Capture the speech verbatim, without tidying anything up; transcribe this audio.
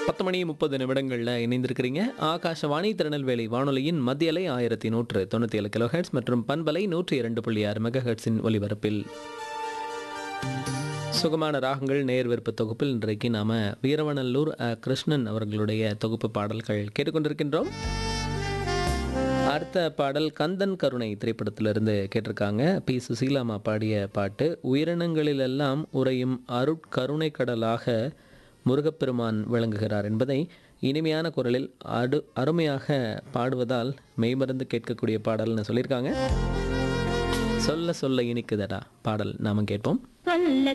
பத்து மணி முப்பது நிமிடங்களில் இணைந்திருக்கிறீங்க. ஆகாஷவாணி திருநெல்வேலி வானொலியின் மத்தியலை ஆயிரத்தி நூற்று தொண்ணூற்றி ஏழு கிலோ ஹெர்ட்ஸ் மற்றும் பண்பலை நூற்றி இரண்டு புள்ளி ஆறு மெகா ஹெர்ட்ஸின் ஒலிபரப்பில் சுகமான ராகங்கள் நேர் விருப்ப தொகுப்பில் இன்றைக்கு நாம் வீரவநல்லூர் அ. கிருஷ்ணன் அவர்களுடைய தொகுப்பு பாடல்கள் கேட்டுக்கொண்டிருக்கின்றோம். அடுத்த பாடல் கந்தன் கருணை திரைப்படத்திலிருந்து கேட்டிருக்காங்க. பி சுசீலாமா பாடிய பாட்டு. உயிரினங்களிலெல்லாம் உறையும் அருட்கருணை கடலாக முருகப்பெருமான் விளங்குகிறார் என்பதை இனிமையான குரலில் அடு அருமையாக பாடுவதால் மெய்மறந்து கேட்கக்கூடிய பாடல்னு சொல்லியிருக்காங்க. சொல்ல சொல்ல இனிக்குதடா பாடல் நாம கேட்போம். சொல்ல